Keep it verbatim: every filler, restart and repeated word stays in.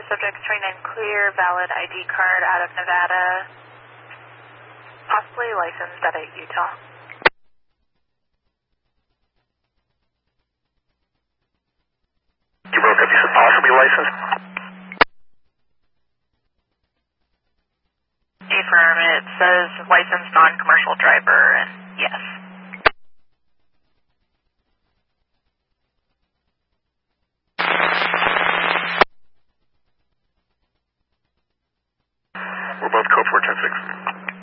subject twenty-nine clear, valid I D card out of Nevada, possibly licensed out of Utah. You broke up, you said possibly licensed? Affirm, it says licensed non-commercial driver, and yes.